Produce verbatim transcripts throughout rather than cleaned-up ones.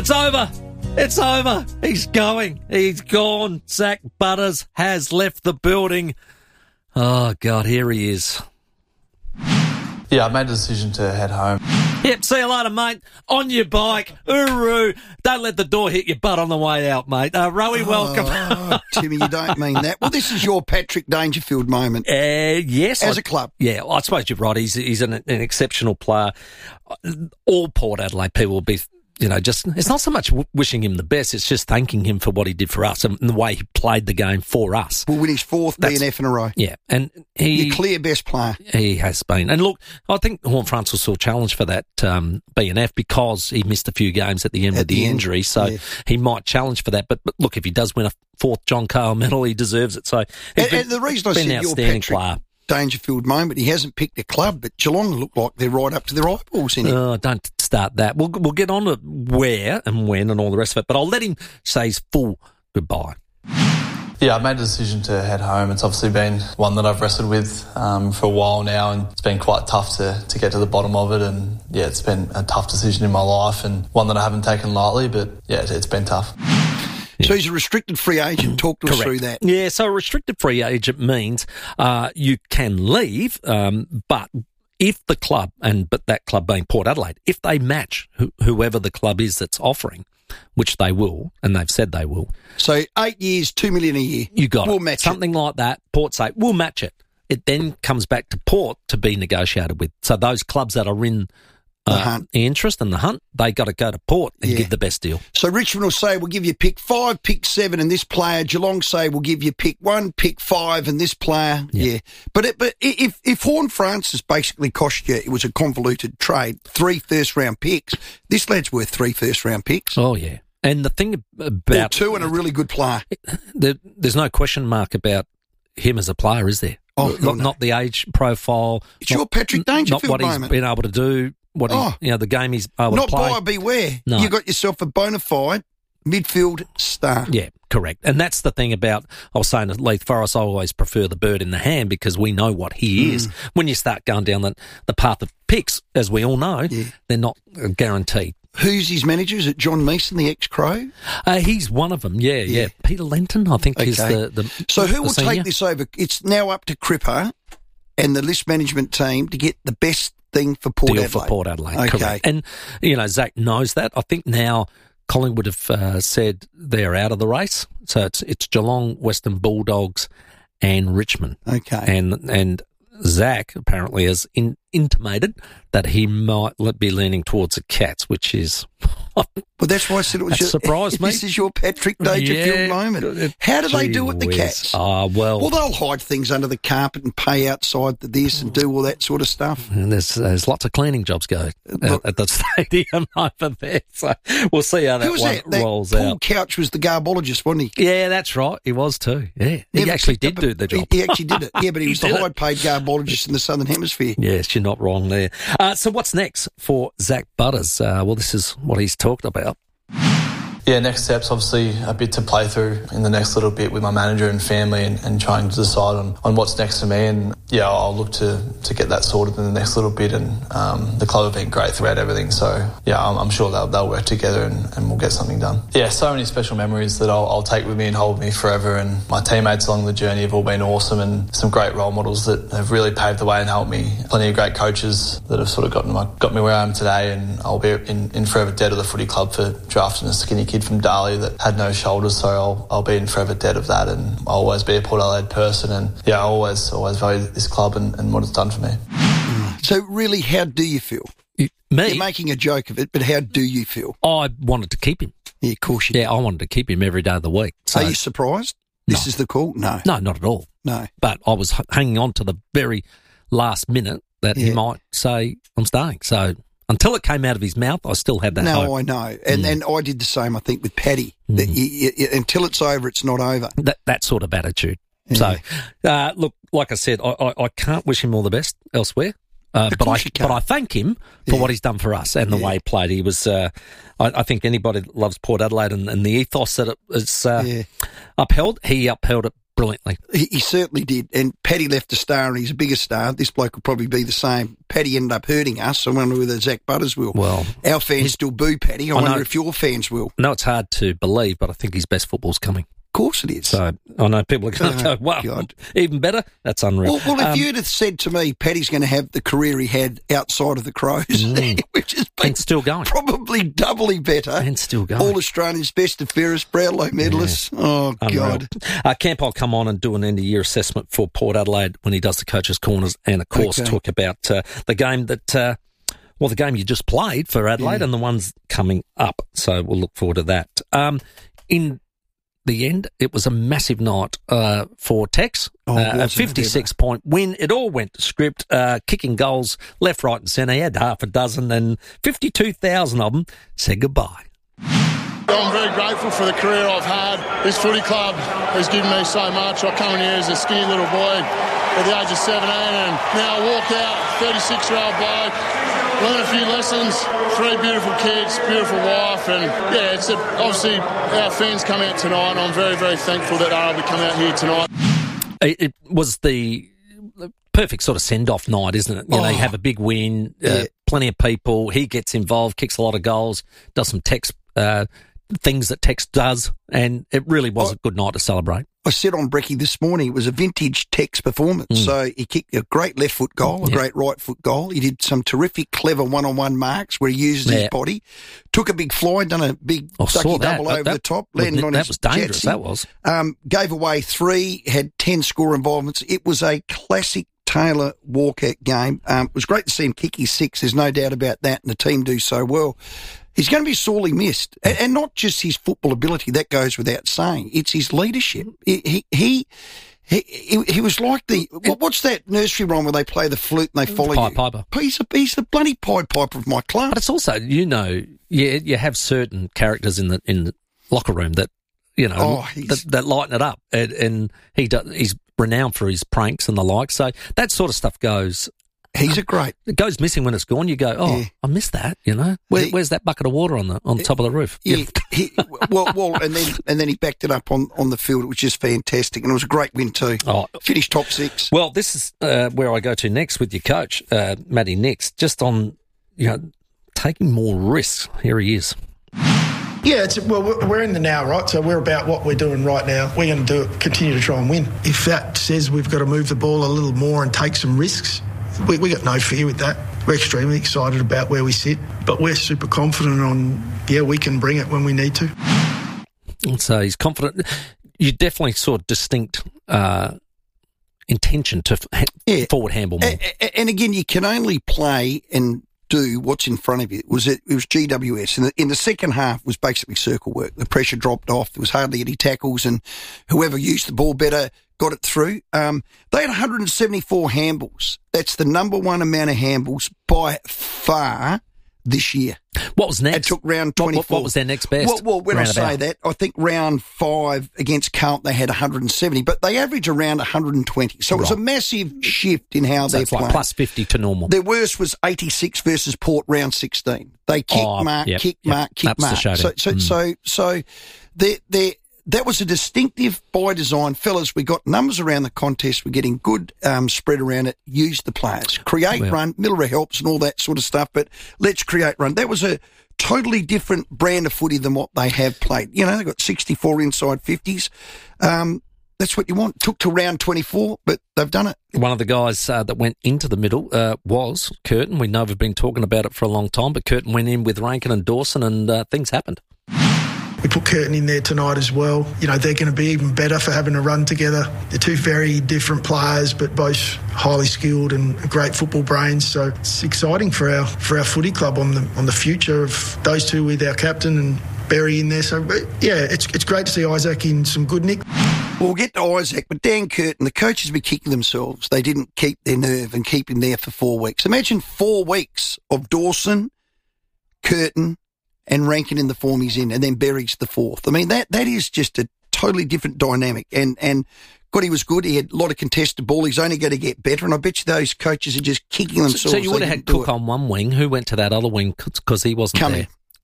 It's over. It's over. He's going. He's gone. Zak Butters has left the building. Oh, God, here he is. Yeah, I made a decision to head home. Yep, see you later, mate. On your bike. Hooroo. Don't let the door hit your butt on the way out, mate. Uh, Rowie, welcome. Oh, Timmy, you don't mean that. Well, this is your Patrick Dangerfield moment. Uh, yes. As I, a club. Yeah, I suppose you're right. He's, he's an, an exceptional player. All Port Adelaide people will be... You know, just it's not so much w- wishing him the best, it's just thanking him for what he did for us and the way he played the game for us. We'll win his fourth B N F in a row. Yeah, and he... Your clear best player. He has been. And look, I think Horne-Franz will still challenge for that um, B N F because he missed a few games at the end at with the, the end, injury, so yeah. he might challenge for that. But, but look, if he does win a fourth John Cale medal, he deserves it. So and, and the reason I been said an your outstanding Patrick player. Dangerfield moment, he hasn't picked a club, but Geelong look like they're right up to their eyeballs in it. Oh, don't start that. We'll we'll get on to where and when and all the rest of it, but I'll let him say his full goodbye. Yeah, I made a decision to head home. It's obviously been one that I've wrestled with um, for a while now, and it's been quite tough to, to get to the bottom of it. And yeah, it's been a tough decision in my life and one that I haven't taken lightly, but yeah, it's been tough. So he's a restricted free agent. Talk to Correct. us through that. Yeah, so a restricted free agent means uh, you can leave, um, but if the club, and but that club being Port Adelaide, if they match wh- whoever the club is that's offering, which they will, and they've said they will. So eight years, two million a year. You got we'll it. match Something like that. Port say, we'll match it. It then comes back to Port to be negotiated with. So those clubs that are in The uh, hunt. the interest and the hunt, they got to go to Port and Yeah. give the best deal. So Richmond will say, we'll give you pick five, pick seven, and this player. Geelong say, we'll give you pick one, pick five, and this player. Yeah. Yeah. But it, but i- if, if Horne-Francis basically cost you, it was a convoluted trade, three first-round picks, this lad's worth three first-round picks. Oh, yeah. And the thing Or about... two and a really good player. there, there's no question mark about him as a player, is there? Oh, not, hell no. not the age profile. It's not, your Patrick Dangerfield Not what he's moment. been able to do, what Oh. he, you know, the game he's able Not to play. buyer beware. No. You got yourself a bona fide midfield star. Yeah, correct. And that's the thing about, I was saying to Leith Forrest, I always prefer the bird in the hand because we know what he is. When you start going down the, the path of picks, as we all know, Yeah. they're not uh, guaranteed. Who's his manager? Is it John Mason, the ex-Crow? Uh, he's one of them, yeah, yeah. Yeah. Peter Lenton, I think, is Okay. the, the So who the will senior. take this over? It's now up to Cripper and the list management team to get the best thing for Port deal Adelaide. for Port Adelaide. Okay. Correct. And, you know, Zach knows that. I think now Collingwood have uh, said they're out of the race. So it's it's Geelong, Western Bulldogs and Richmond. Okay. And and Zach apparently has in, intimated that he might be leaning towards the Cats, which is... Well, that's why I said it was That your, surprised me. This is your Patrick Dangerfield Yeah. moment. How do they Gee do it, the whiz. Cats? Ah, well... Well, they'll hide things under the carpet and pay outside the this and do all that sort of stuff. And there's, there's lots of cleaning jobs go at, at the stadium over there. So we'll see how that Who was one that? that rolls Paul out. Couch was the garbologist, wasn't he? Yeah, that's right. He was too. Yeah, he Never actually picked did up do a- the job. He, he actually did it. Yeah, but he He was the did it. high-paid garbologist in the Southern Hemisphere. Yes, you're not wrong there. Uh, so what's next for Zak Butters? Uh, well, this is what he's talked about. Yeah, next steps, obviously a bit to play through in the next little bit with my manager and family and, and trying to decide on, on what's next for me. And yeah, I'll look to, to get that sorted in the next little bit. And um, the club have been great throughout everything. So yeah, I'm, I'm sure they'll, they'll work together and, and we'll get something done. Yeah, so many special memories that I'll, I'll take with me and hold with me forever. And my teammates along the journey have all been awesome and some great role models that have really paved the way and helped me. Plenty of great coaches that have sort of gotten my, got me where I am today. And I'll be in, in forever debt of the footy club for drafting a skinny kid from Darley that had no shoulders, so I'll, I'll be in forever debt of that, and I'll always be a Port Adelaide person, and yeah, I always always value this club and, and what it's done for me. So really, how do you feel? Me? You're making a joke of it, but how do you feel? I wanted to keep him. Yeah, of course you Yeah, I wanted to keep him every day of the week. So, Are you surprised? This No. is the call? No. no, not at all. No. But I was h- hanging on to the very last minute that he Yeah. might say, I'm staying. So until it came out of his mouth, I still had that No, hope. I know. And and I did the same, I think, with Paddy. That you, you, you- until it's over, it's not over. That, that sort of attitude. Yeah. So, uh, look, like I said, I, I, I can't wish him all the best elsewhere. Uh, Of but I course you can't. but I thank him for Yeah. what he's done for us and the Yeah. way he played. He was, uh, I, I think anybody that loves Port Adelaide and, and the ethos that it is uh, Yeah. upheld, he upheld it brilliantly. He, he certainly did. And Paddy left a star, and he's a bigger star. This bloke will probably be the same. Paddy ended up hurting us. I wonder whether Zach Butters will. Well, our fans still boo Paddy. I, I wonder know, if your fans will. No, it's hard to believe, but I think his best football's coming. Of course it is. So I know people are going to oh, go, wow, God. Even better? That's unreal. Well, well if um, you'd have said to me, Paddy's going to have the career he had outside of the Crows, mm, which has been and still going. Probably doubly better. And still going. All Australians, best and fairest, Brownlow medalists. Yeah. Oh, unreal. God. Uh, Camp will come on and do an end-of-year assessment for Port Adelaide when he does the Coaches' Corners, and, of course, okay. talk about uh, the game that... Uh, Well, the game you just played for Adelaide yeah. and the ones coming up. So we'll look forward to that. Um, in the end, it was a massive night uh, for Tex. Oh, uh, a fifty-six point win. It all went to script, uh, kicking goals left, right and centre. He had half a dozen and fifty-two thousand of them said goodbye. I'm very grateful for the career I've had. This footy club has given me so much. I come in here as a skinny little boy at the age of seventeen, and now I walk out, thirty-six-year-old bloke, learn a few lessons, three beautiful kids, beautiful wife, and yeah, it's a, obviously our fans come out tonight, and I'm very, very thankful that they're able to come out here tonight. It, it was the perfect sort of send-off night, isn't it? You oh, know, you have a big win, uh, yeah. plenty of people, he gets involved, kicks a lot of goals, does some Tex uh, things that Tex does, and it really was oh. a good night to celebrate. I said on Brecky this morning, it was a vintage Tex performance. Mm. So he kicked a great left foot goal, a yeah. great right foot goal. He did some terrific, clever one-on-one marks where he used yeah. his body, took a big fly, done a big I ducky double that. over that, the top, landing on that his was dangerous. Jetsy. That was um, gave away three, had ten score involvements. It was a classic Taylor Walker game. Um, it was great to see him kick his six. There's no doubt about that, and the team do so well. He's going to be sorely missed, and, and not just his football ability. That goes without saying. It's his leadership. He he he he, he was like the what's that nursery rhyme where they play the flute and they follow Pied you? Piper. He's, a, he's the bloody Pied Piper of my club. But it's also, you know, you you have certain characters in the in the locker room that you know oh, that, that lighten it up, and, and he does, he's renowned for his pranks and the like. So that sort of stuff goes. He's a great. It goes missing when it's gone. You go, oh, yeah. I missed that. You know, Where, well, where's that bucket of water on the on the top of the roof? Yeah, he, well, well, and then and then he backed it up on, on the field. It was just fantastic, and it was a great win too. Oh, finished top six. Well, this is uh, where I go to next with your coach, uh, Matty Nix, just on you know taking more risks. Here he is. Yeah, it's, well, we're in the now, right? So we're about what we're doing right now. We're going to do it, continue to try and win. If that says we've got to move the ball a little more and take some risks, we, we got no fear with that. We're extremely excited about where we sit, but we're super confident on, yeah, we can bring it when we need to. So he's confident. You definitely saw distinct uh, intention to f- yeah. forward handball more. And, and again, you can only play and do what's in front of you. It was it, it was G W S, and in, in the second half was basically circle work. The pressure dropped off. There was hardly any tackles, and whoever used the ball better got it through. Um, they had one hundred seventy-four handballs. That's the number one amount of handballs by far this year. What was next? It took round twenty-four. What, what, what was their next best? Well, well when roundabout. I say that, I think round five against Carlton they had one hundred seventy, but they average around one hundred twenty. So right. It was a massive shift in how so they're it's playing. Like plus fifty to normal. Their worst was eighty-six versus Port round sixteen. They kick, oh, mark, yep, kick, yep. mark, kick, That's mark. The showdown. So, so, mm. so, so, they're, they're, that was a distinctive by design. Fellas, we got numbers around the contest. We're getting good um, spread around it. Use the players. Create well. run. Miller helps and all that sort of stuff, but let's create run. That was a totally different brand of footy than what they have played. You know, they got sixty-four inside fifties. Um, that's what you want. Took to round twenty-four, but they've done it. One of the guys uh, that went into the middle uh, was Curtin. We know we've been talking about it for a long time, but Curtin went in with Rankin and Dawson, and uh, things happened. We put Curtin in there tonight as well. You know, they're going to be even better for having a run together. They're two very different players, but both highly skilled and great football brains. So it's exciting for our for our footy club on the on the future of those two with our captain and Berry in there. So yeah, it's it's great to see Isaac in some good nick. Well, we'll get to Isaac, but Dan Curtin, the coaches be kicking themselves. They didn't keep their nerve and keep him there for four weeks. Imagine four weeks of Dawson, Curtin, and Rankin in the form he's in, and then Berry's the fourth. I mean, that that is just a totally different dynamic. And, and God, he was good. He had a lot of contested ball. He's only going to get better. And I bet you those coaches are just kicking themselves. So you would have had Cook on one wing. Who went to that other wing because he wasn't Cumming. there?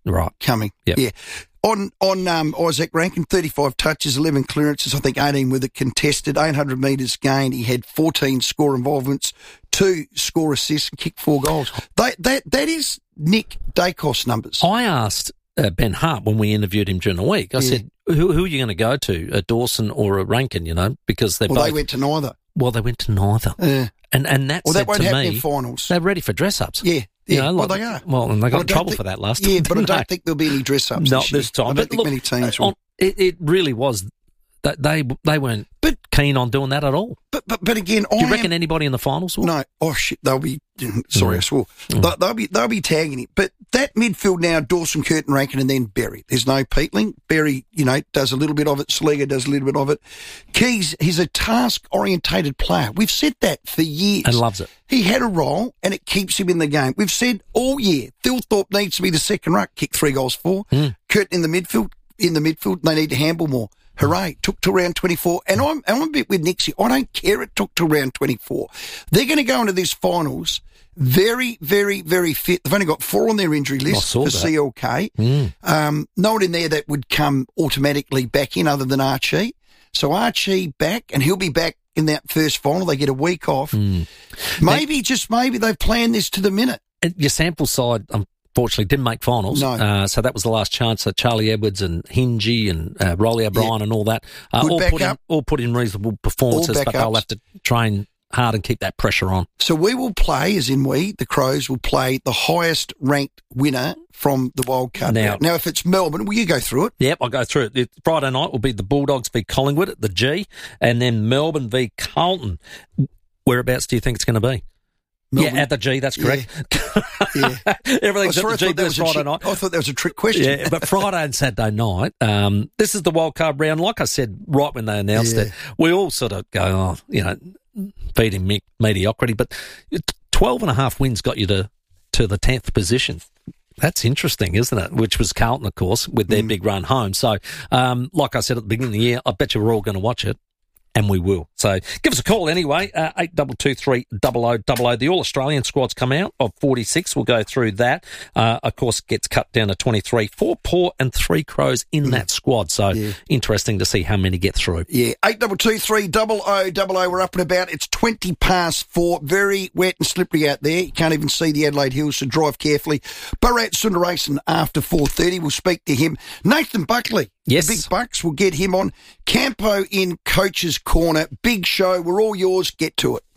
Right. coming. Yep. Yeah. On on um, Isaac Rankin, thirty-five touches, eleven clearances, I think eighteen with it contested, eight hundred metres gained. He had fourteen score involvements, two score assists and kicked four goals. That that, that is Nick Dacos numbers. I asked uh, Ben Hart when we interviewed him during the week, I Yeah. said, who, who are you going to go to, a Dawson or a Rankin, you know, because they're Well, both... they went to neither. Well, they went to neither. Uh, And and that well, said that won't to happen me, in finals. they're ready for dress-ups. Yeah. You Yeah, know, well, like- they are. Well, and they got But I in don't trouble think- for that last Yeah, time. but I didn't don't they? think there'll be any dress-ups Not this year. this time. I don't But think look, many teams uh, will. on- it, it really was. That they they weren't But- keen on doing that at all. But, but, but again, Do you I reckon am, anybody in the finals will? No. Oh, shit. They'll be, sorry, I swore. They'll, they'll be, they'll be tagging him. But that midfield now, Dawson, Curtin, Rankin, and then Berry. There's no Peatling. Berry, you know, does a little bit of it. Sligo does a little bit of it. Keys, he's a task-orientated player. We've said that for years. And loves it. He had a role, and it keeps him in the game. We've said all year, Thilthorpe needs to be the second ruck, kick three goals for. Mm. Curtin in the midfield, in the midfield, they need to handle more. Hooray, took to round twenty-four. And I'm, I'm a bit with Nixie. I don't care it took to round twenty-four. They're going to go into this finals very, very, very fit. They've only got four on their injury list saw for that. C L K. Mm. Um, no one in there that would come automatically back in other than Archie. So Archie back, and he'll be back in that first final. They get a week off. Mm. Maybe, just maybe, they've planned this to the minute. And your sample side, unfortunately, didn't make finals. No. Uh, so that was the last chance that Charlie Edwards and Hingy and uh, Rolly O'Brien Yeah. and all that uh, Good all put in, backup. all put in reasonable performances, All but they'll backups. have to train hard and keep that pressure on. So we will play, as in we, the Crows, will play the highest ranked winner from the wildcard. Now- round. Now, if it's Melbourne, will you go through it? Yep, I'll go through it. it. Friday night will be the Bulldogs v Collingwood at the G, and then Melbourne v Carlton. Whereabouts do you think it's going to be? Melbourne. Yeah, at the G, that's correct. Yeah. Everything's I at the thought G that this was a Friday trick- night. I thought that was a trick question. Yeah, but Friday and Saturday night, um, this is the wild card round. Like I said, right when they announced Yeah. it, we all sort of go, oh, you know, beating me- mediocrity. But twelve and a half wins got you to, to the tenth position. That's interesting, isn't it? Which was Carlton, of course, with their Mm. big run home. So, um, like I said at the beginning of the year, I bet you we're all going to watch it. And we will. So give us a call anyway, uh, eight two two three, double oh double oh. The All-Australian squad's come out of forty-six. We'll go through that. Uh, of course, gets cut down to twenty-three. Four Port and three Crows in that squad. So Yeah. interesting to see how many get through. Yeah, eight two two three, double oh double oh. We're up and about. It's twenty past four. Very wet and slippery out there. You can't even see the Adelaide Hills, so drive carefully. Barat Sundaresan after four thirty. We'll speak to him. Nathan Buckley. Yes. The Big Bucks. We'll get him on. Campo in Coach's Corner. Big show. We're all yours. Get to it.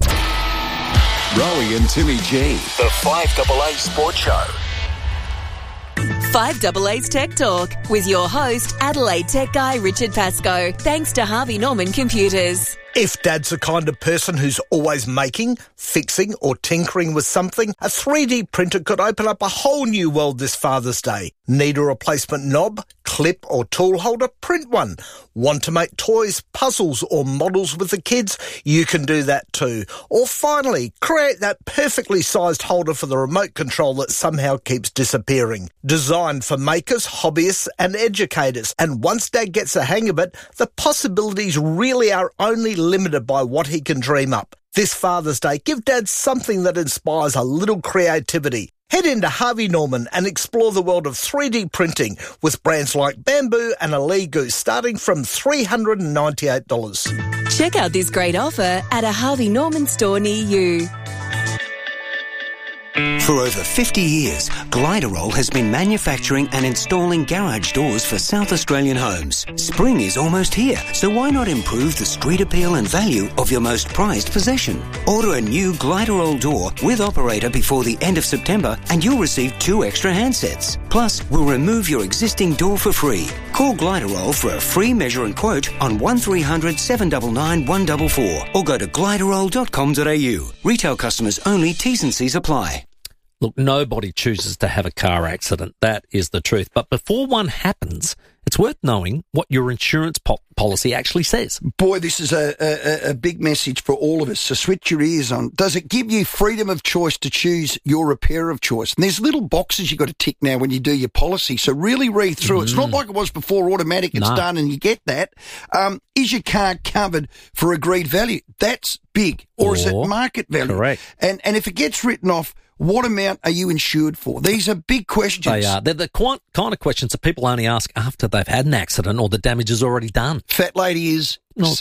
Rowie and Timmy G. The five A A Sports Show. five A A's Tech Talk with your host, Adelaide Tech guy Richard Pascoe. Thanks to Harvey Norman Computers. If Dad's the kind of person who's always making, fixing or tinkering with something, a three D printer could open up a whole new world this Father's Day. Need a replacement knob, clip or tool holder? Print one. Want to make toys, puzzles or models with the kids? You can do that too. Or finally, create that perfectly sized holder for the remote control that somehow keeps disappearing. Designed for makers, hobbyists and educators. And once Dad gets the hang of it, the possibilities really are only limited by what he can dream up. This Father's Day, give Dad something that inspires a little creativity. Head into Harvey Norman and explore the world of three D printing with brands like Bamboo and Aligo starting from three hundred ninety-eight dollars. Check out this great offer at a Harvey Norman store near you. For over fifty years, Gliderol has been manufacturing and installing garage doors for South Australian homes. Spring is almost here, so why not improve the street appeal and value of your most prized possession? Order a new Gliderol door with operator before the end of September and you'll receive two extra handsets. Plus, we'll remove your existing door for free. Call Gliderol for a free measure and quote on one three hundred, seven nine nine, one four four or go to gliderol dot com dot a u. Retail customers only, T's and C's apply. Look, nobody chooses to have a car accident. That is the truth. But before one happens, it's worth knowing what your insurance po- policy actually says. Boy, this is a, a, a big message for all of us, so switch your ears on. Does it give you freedom of choice to choose your repair of choice? And there's little boxes you've got to tick now when you do your policy, so really read through. Mm. It's not like it was before, automatic, it's No. done and you get that. Um, is your car covered for agreed value? That's big. Or, is it Or- market value? Correct. And, and if it gets written off, What amount are you insured for? These are big questions. They are. They're the kind of questions that people only ask after they've had an accident or the damage is already done. Fat lady is... Not